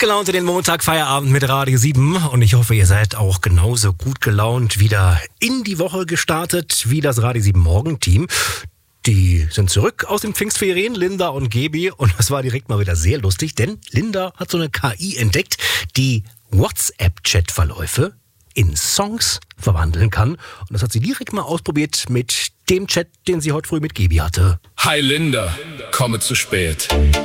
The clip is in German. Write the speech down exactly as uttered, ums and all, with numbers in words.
gelaunt in den Montag, Feierabend mit Radio sieben und ich hoffe, ihr seid auch genauso gut gelaunt wieder in die Woche gestartet wie das Radio sieben Morgenteam. Die sind zurück aus den Pfingstferien, Linda und Gebi, und das war direkt mal wieder sehr lustig, denn Linda hat so eine K I entdeckt, die WhatsApp-Chat-Verläufe in Songs verwandeln kann. Und das hat sie direkt mal ausprobiert mit dem Chat, den sie heute früh mit Gebi hatte. Hi Linda, komme zu spät.